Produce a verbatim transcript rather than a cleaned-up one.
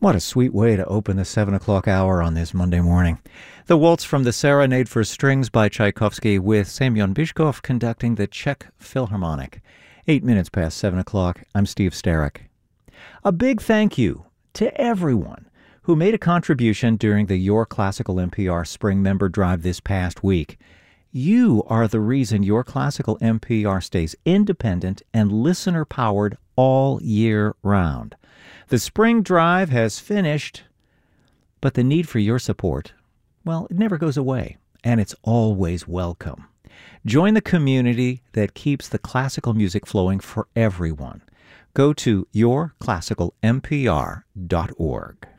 What a sweet way to open the seven o'clock hour on this Monday morning. The waltz from the Serenade for Strings by Tchaikovsky with Semyon Bychkov conducting the Czech Philharmonic. Eight minutes past seven o'clock, I'm Steve Starrick. A big thank you to everyone who made a contribution during the Your Classical N P R Spring Member Drive this past week. You are the reason Your Classical N P R stays independent and listener-powered all year round. The spring drive has finished, but the need for your support, well, it never goes away, and it's always welcome. Join the community that keeps the classical music flowing for everyone. Go to your classical n p r dot org.